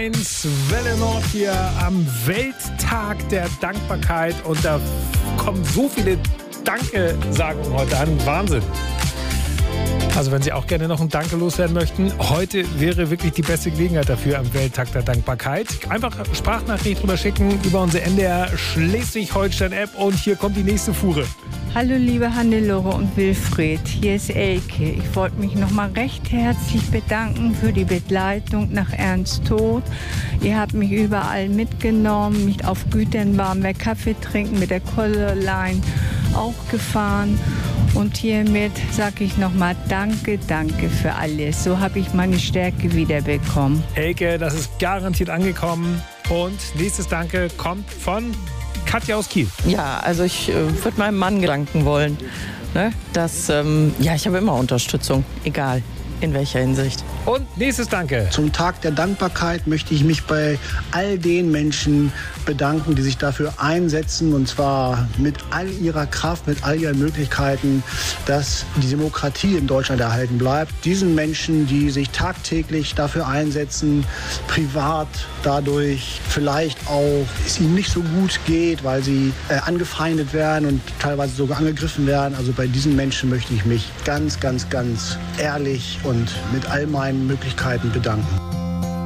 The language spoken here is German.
1 Welle Nord hier am Welttag der Dankbarkeit. Und da kommen so viele Danke-Sagungen heute an. Wahnsinn. Also wenn Sie auch gerne noch ein Danke loswerden möchten, heute wäre wirklich die beste Gelegenheit dafür am Welttag der Dankbarkeit. Einfach Sprachnachricht drüber schicken über unsere NDR Schleswig-Holstein-App und hier kommt die nächste Fuhre. Hallo liebe Hannelore und Wilfried, hier ist Elke. Ich wollte mich nochmal recht herzlich bedanken für die Begleitung nach Ernsts Tod. Ihr habt mich überall mitgenommen, mich auf Gütern waren wir Kaffee trinken, mit der Colorline auch gefahren. Und hiermit sage ich nochmal danke für alles. So habe ich meine Stärke wiederbekommen. Elke, das ist garantiert angekommen. Und nächstes Danke kommt von Katja aus Kiel. Ja, also ich würde meinem Mann danken wollen. Ne? Ich habe immer Unterstützung, egal in welcher Hinsicht. Und nächstes Danke. Zum Tag der Dankbarkeit möchte ich mich bei all den Menschen bedanken, die sich dafür einsetzen, und zwar mit all ihrer Kraft, mit all ihren Möglichkeiten, dass die Demokratie in Deutschland erhalten bleibt. Diesen Menschen, die sich tagtäglich dafür einsetzen, privat dadurch vielleicht auch es ihnen nicht so gut geht, weil sie angefeindet werden und teilweise sogar angegriffen werden. Also bei diesen Menschen möchte ich mich ganz ehrlich und mit all meinen Möglichkeiten bedanken.